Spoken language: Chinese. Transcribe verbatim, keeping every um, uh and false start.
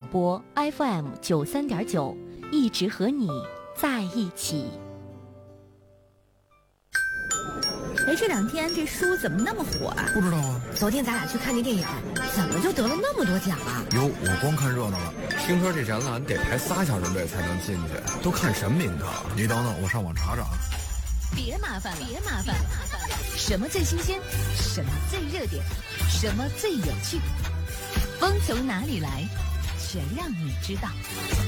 播 F M 九三点九，一直和你在一起。 哎，这两天这书怎么那么火啊？ 不知道啊。 昨天咱俩去看那电影，怎么就得了那么多奖啊？ 哟，我光看热闹了。 听说这展览得排仨小时队才能进去，都看什么名堂？ 你等等，我上网查查。 别麻烦了，别麻烦了，什么最新鲜？什么最热点？什么最有趣？风从哪里来？全让你知道。